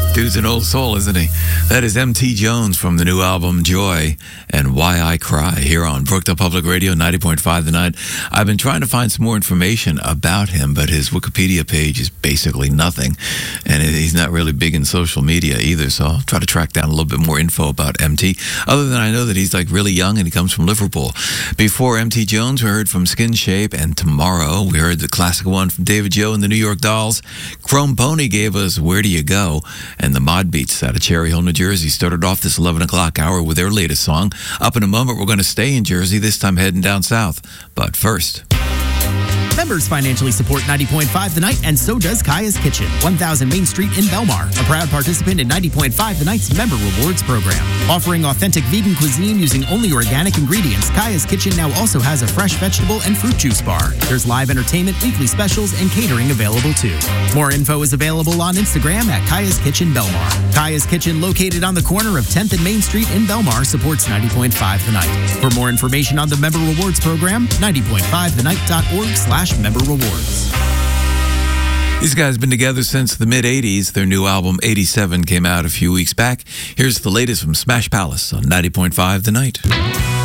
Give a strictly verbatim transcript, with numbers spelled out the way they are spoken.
Dude's an old soul, isn't he? That is M T Jones from the new album Joy and Why I Cry here on Brookdale Public Radio ninety point five The Night. I've been trying to find some more information about him, but his Wikipedia page is basically nothing. And he's not really big in social media either, so I'll try to track down a little bit more info about M T. Other than I know that he's like really young and he comes from Liverpool. Before M T Jones, we heard from Skin Shape, and tomorrow we heard the classic one from David Joe and the New York Dolls. Chrome Pony gave us Where Do You Go? And the Mod Beats out of Cherry Hill, New Jersey started off this eleven o'clock hour with their latest song. Up in a moment, we're going to stay in Jersey, this time heading down south. But first... Members financially support ninety point five The Night, and so does Kaya's Kitchen, one thousand Main Street in Belmar, a proud participant in ninety point five The Night's Member Rewards program. Offering authentic vegan cuisine using only organic ingredients, Kaya's Kitchen now also has a fresh vegetable and fruit juice bar. There's live entertainment, weekly specials, and catering available too. More info is available on Instagram at Kaya's Kitchen Belmar. Kaya's Kitchen, located on the corner of tenth and Main Street in Belmar, supports ninety point five The Night. For more information on the Member Rewards program, ninety point five the night dot org slash member rewards. These guys have been together since the mid-eighties. Their new album, eighty-seven, came out a few weeks back. Here's the latest from Smash Palace on ninety point five The Night.